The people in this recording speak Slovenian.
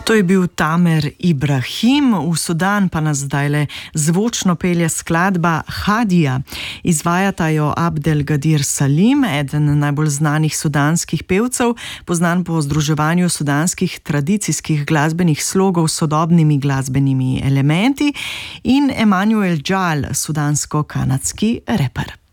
To je bil Tamer Ibrahim, v Sudan pa nas zdajle zvočno pelje skladba Hadija. Izvajata jo Abdelgadir Salim, eden najbolj znanih sudanskih pevcev, poznan po združevanju sudanskih tradicijskih glasbenih slogov s sodobnimi glasbenimi elementi, in Emanuel Džal, sudansko-kanadski reper.